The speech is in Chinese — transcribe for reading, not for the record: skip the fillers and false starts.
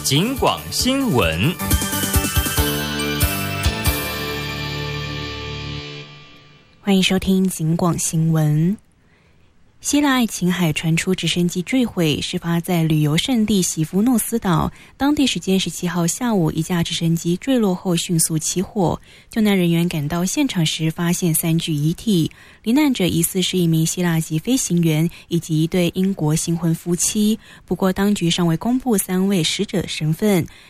警广新闻。 欢迎收听警广新闻。希腊爱琴海传出直升机坠毁，事发在旅游胜地喜夫诺斯岛。当地时间17号下午，一架直升机坠落后迅速起火。救难人员赶到现场时，发现3具遗体。罹难者疑似是一名希腊籍飞行员以及一对英国新婚夫妻。不过，当局尚未公布3位死者身份。